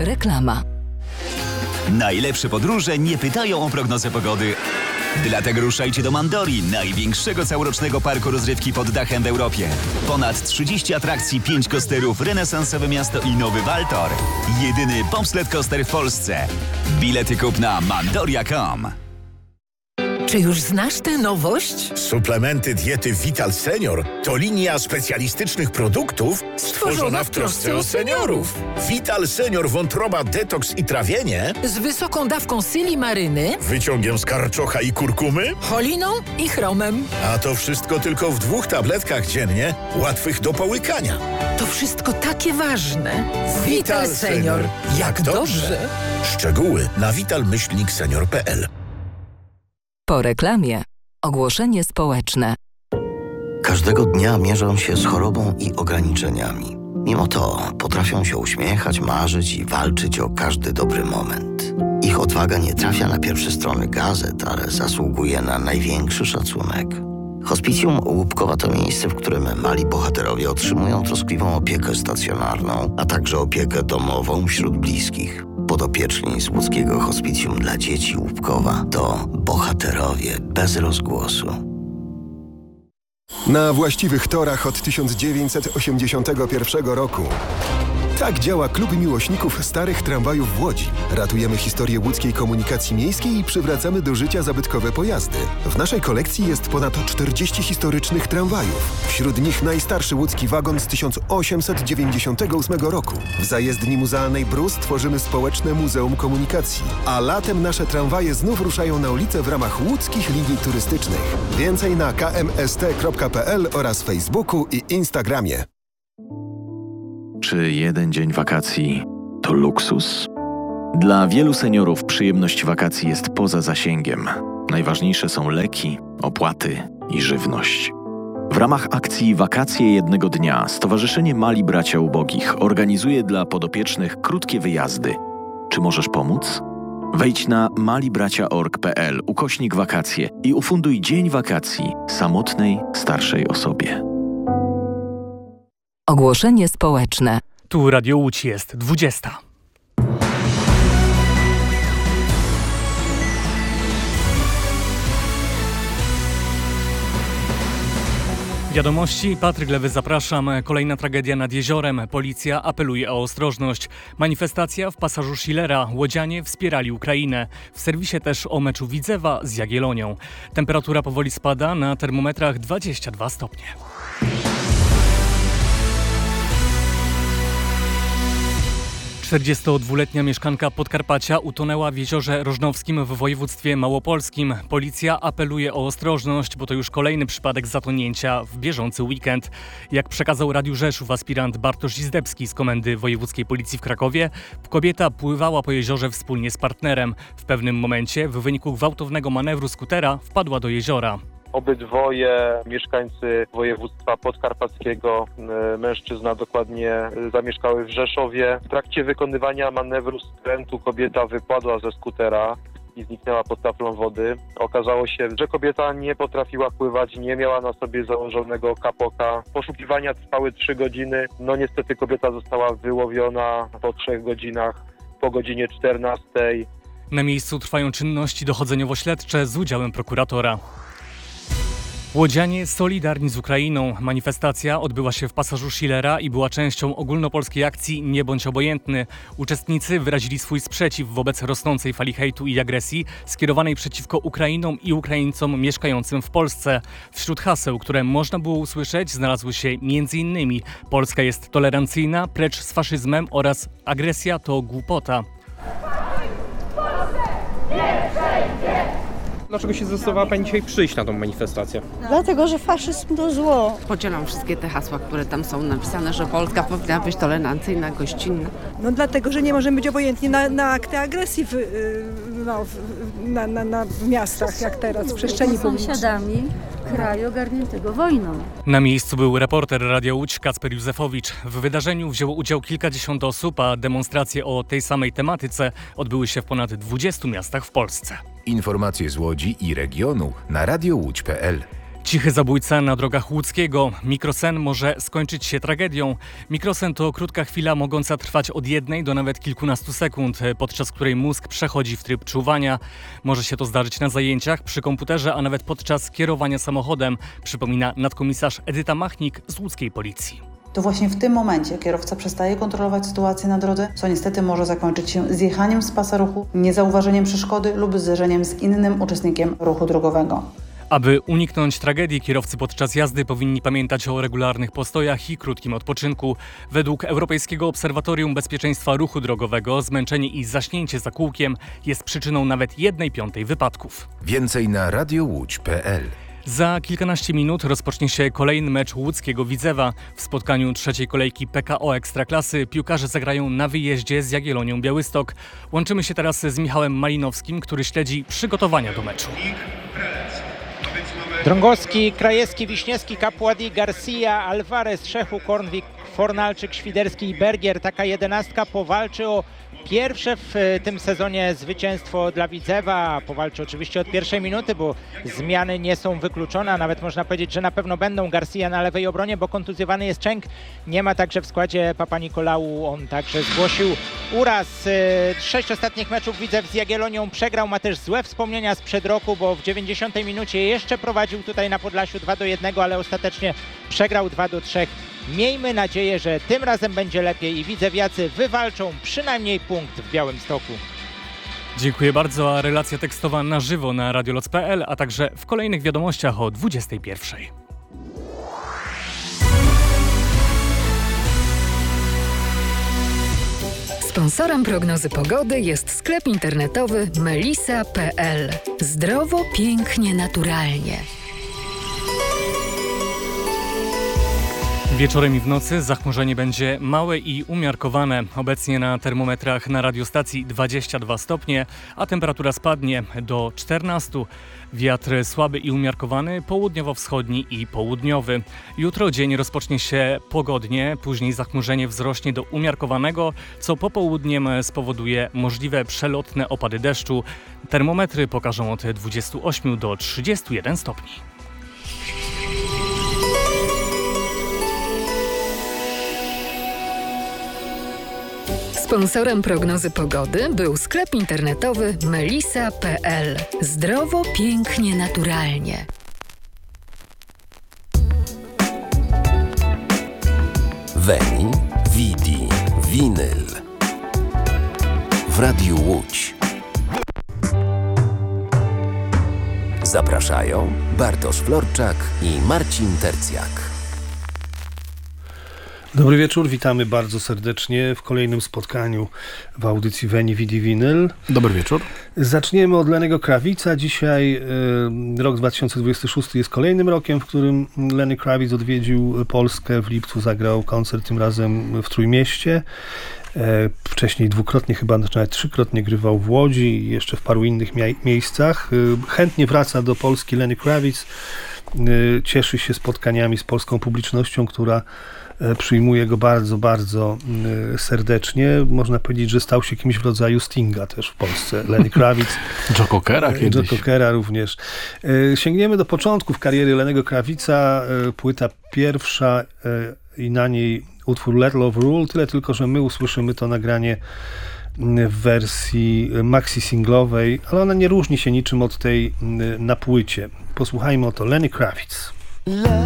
Reklama. Najlepsze podróże nie pytają o prognozę pogody. Dlatego ruszajcie do Mandori, największego całorocznego parku rozrywki pod dachem w Europie. Ponad 30 atrakcji, 5 coasterów, renesansowe miasto i nowy Waltor. Jedyny bobsled coaster w Polsce. Bilety kup na mandoria.com. Czy już znasz tę nowość? Suplementy diety Vital Senior to linia specjalistycznych produktów stworzona w trosce o seniorów. Vital Senior wątroba, detoks i trawienie Z wysoką dawką silimaryny, wyciągiem z karczocha i kurkumy, choliną i chromem. a to wszystko tylko w 2 tabletkach dziennie, łatwych do połykania. To wszystko takie ważne. Vital Senior. Jak dobrze. Szczegóły na vital-senior.pl. Po reklamie. Ogłoszenie społeczne. Każdego dnia mierzą się z chorobą i ograniczeniami. Mimo to potrafią się uśmiechać, marzyć i walczyć o każdy dobry moment. Ich odwaga nie trafia na pierwsze strony gazet, ale zasługuje na największy szacunek. Hospicjum Łupkowa to miejsce, w którym mali bohaterowie otrzymują troskliwą opiekę stacjonarną, a także opiekę domową wśród bliskich. Podopieczni z łódzkiego hospicjum dla dzieci Łupkowa to bohaterowie bez rozgłosu. Na właściwych torach od 1981 roku. Tak działa Klub Miłośników Starych Tramwajów w Łodzi. Ratujemy historię łódzkiej komunikacji miejskiej i przywracamy do życia zabytkowe pojazdy. W naszej kolekcji jest ponad 40 historycznych tramwajów. Wśród nich najstarszy łódzki wagon z 1898 roku. W zajezdni muzealnej Brus tworzymy społeczne Muzeum Komunikacji. A latem nasze tramwaje znów ruszają na ulicę w ramach łódzkich linii turystycznych. Więcej na kmst.pl oraz Facebooku i Instagramie. Czy jeden dzień wakacji to luksus? Dla wielu seniorów przyjemność wakacji jest poza zasięgiem. Najważniejsze są leki, opłaty i żywność. W ramach akcji Wakacje jednego dnia Stowarzyszenie Mali Bracia Ubogich organizuje dla podopiecznych krótkie wyjazdy. Czy możesz pomóc? Wejdź na malibracia.org.pl/wakacje i ufunduj dzień wakacji samotnej, starszej osobie. Ogłoszenie społeczne. Tu Radio Łódź jest 20. Wiadomości, Patryk Lewy, zapraszam. Kolejna tragedia nad jeziorem. Policja apeluje o ostrożność. Manifestacja w pasażu Schillera. Łodzianie wspierali Ukrainę. W serwisie też o meczu Widzewa z Jagiellonią. Temperatura powoli spada, na termometrach 22 stopnie. Czterdziestodwuletnia mieszkanka Podkarpacia utonęła w jeziorze Rożnowskim w województwie małopolskim. Policja apeluje o ostrożność, bo to już kolejny przypadek zatonięcia w bieżący weekend. Jak przekazał Radiu Rzeszów aspirant Bartosz Izdebski z Komendy Wojewódzkiej Policji w Krakowie, kobieta pływała po jeziorze wspólnie z partnerem. W pewnym momencie w wyniku gwałtownego manewru skutera wpadła do jeziora. Obydwoje mieszkańcy województwa podkarpackiego, mężczyzna dokładnie zamieszkały w Rzeszowie. W trakcie wykonywania manewru skrętu kobieta wypadła ze skutera i zniknęła pod taflą wody. Okazało się, że kobieta nie potrafiła pływać, nie miała na sobie założonego kapoka. Poszukiwania trwały 3 godziny. No niestety kobieta została wyłowiona po 3 godzinach, po godzinie 14. Na miejscu trwają czynności dochodzeniowo-śledcze z udziałem prokuratora. Łodzianie solidarni z Ukrainą. Manifestacja odbyła się w pasażu Schillera i była częścią ogólnopolskiej akcji Nie bądź obojętny. Uczestnicy wyrazili swój sprzeciw wobec rosnącej fali hejtu i agresji skierowanej przeciwko Ukrainom i Ukraińcom mieszkającym w Polsce. Wśród haseł, które można było usłyszeć, znalazły się m.in. Polska jest tolerancyjna, precz z faszyzmem oraz agresja to głupota. Dlaczego się zdecydowała Pani dzisiaj przyjść na tą manifestację? Dlatego, że faszyzm to zło. Podzielam wszystkie te hasła, które tam są napisane, że Polska powinna być tolerancyjna, gościnna. No dlatego, że nie możemy być obojętni na akty agresji w miastach, jak teraz, w przestrzeni publicznej. Sąsiadami kraju ogarniętego wojną. Na miejscu był reporter Radia Łódź Kacper Józefowicz. W wydarzeniu wzięło udział kilkadziesiąt osób, a demonstracje o tej samej tematyce odbyły się w ponad 20 miastach w Polsce. Informacje z Łodzi i regionu na radiowłódź.pl. Cichy zabójca na drogach Łódzkiego. Mikrosen może skończyć się tragedią. Mikrosen to krótka chwila mogąca trwać od 1 do nawet kilkunastu sekund, podczas której mózg przechodzi w tryb czuwania. Może się to zdarzyć na zajęciach, przy komputerze, a nawet podczas kierowania samochodem, przypomina nadkomisarz Edyta Machnik z łódzkiej policji. To właśnie w tym momencie kierowca przestaje kontrolować sytuację na drodze, co niestety może zakończyć się zjechaniem z pasa ruchu, niezauważeniem przeszkody lub zderzeniem z innym uczestnikiem ruchu drogowego. Aby uniknąć tragedii, kierowcy podczas jazdy powinni pamiętać o regularnych postojach i krótkim odpoczynku. Według Europejskiego Obserwatorium Bezpieczeństwa Ruchu Drogowego zmęczenie i zaśnięcie za kółkiem jest przyczyną nawet 1/5 wypadków. Więcej na radiołódź.pl. Za kilkanaście minut rozpocznie się kolejny mecz łódzkiego Widzewa. W spotkaniu trzeciej kolejki PKO Ekstraklasy piłkarze zagrają na wyjeździe z Jagiellonią Białystok. Łączymy się teraz z Michałem Malinowskim, który śledzi przygotowania do meczu. Drągowski, Krajewski, Wiśniewski, Kapładi, Garcia, Alvarez, Szechu, Kornwik, Fornalczyk, Świderski i Bergier. Taka 11 powalczy o pierwsze w tym sezonie zwycięstwo dla Widzewa. Powalczy oczywiście od pierwszej minuty, bo zmiany nie są wykluczone, a nawet można powiedzieć, że na pewno będą. Garcia na lewej obronie, bo kontuzjowany jest Częk. Nie ma także w składzie Papanikolaou. On także zgłosił uraz. 6 ostatnich meczów Widzew z Jagiellonią przegrał. Ma też złe wspomnienia sprzed roku, bo w 90 minucie jeszcze prowadził tutaj na Podlasiu 2-1, ale ostatecznie przegrał 2-3. Miejmy nadzieję, że tym razem będzie lepiej i widzewiacy wywalczą przynajmniej punkt w Białymstoku. Dziękuję bardzo, a relacja tekstowa na żywo na radioloc.pl, a także w kolejnych wiadomościach o 21. Sponsorem prognozy pogody jest sklep internetowy melisa.pl. Zdrowo, pięknie, naturalnie. Wieczorem i w nocy zachmurzenie będzie małe i umiarkowane. Obecnie na termometrach na radiostacji 22 stopnie, a temperatura spadnie do 14. Wiatr słaby i umiarkowany, południowo-wschodni i południowy. Jutro dzień rozpocznie się pogodnie, później zachmurzenie wzrośnie do umiarkowanego, co popołudniem spowoduje możliwe przelotne opady deszczu. Termometry pokażą od 28 do 31 stopni. Sponsorem prognozy pogody był sklep internetowy melisa.pl. Zdrowo, pięknie, naturalnie. Veni, Vidi, Vinyl. W Radiu Łódź. Zapraszają Bartosz Florczak i Marcin Tercjak. Dobry wieczór, witamy bardzo serdecznie w kolejnym spotkaniu w audycji Veni, Vidi, Vinyl. Dobry wieczór. Zaczniemy od Lenny'ego Krawica. Dzisiaj rok 2026 jest kolejnym rokiem, w którym Lenny Krawic odwiedził Polskę. W lipcu zagrał koncert, tym razem w Trójmieście. Wcześniej dwukrotnie, chyba nawet trzykrotnie grywał w Łodzi i jeszcze w paru innych miejscach. Chętnie wraca do Polski Lenny Krawic. Cieszy się spotkaniami z polską publicznością, która przyjmuje go bardzo, bardzo serdecznie. Można powiedzieć, że stał się kimś w rodzaju Stinga też w Polsce. Lenny Krawic. Joe Cockera kiedyś. Joe Cockera również. Sięgniemy do początków kariery Lenny'ego Krawica. Płyta pierwsza i na niej utwór Let Love Rule. Tyle tylko, że my usłyszymy to nagranie w wersji maxi-singlowej, ale ona nie różni się niczym od tej na płycie. Posłuchajmy oto Lenny Krawic.